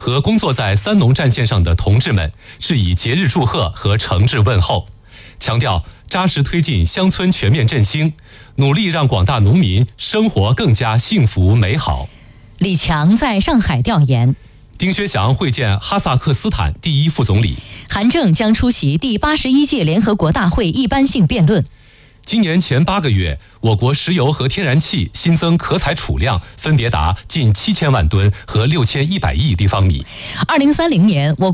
和工作在三农战线上的同志们致以节日祝贺和诚挚问候，强调扎实推进乡村全面振兴，努力让广大农民生活更加幸福美好。 李强在上海调研。 丁薛祥会见哈萨克斯坦第一副总理。 韩正将出席第81届联合国大会一般性辩论。 今年前8个月，我国石油和天然气新增可采储量分别达近7000万吨和6100亿立方米。 2030年，我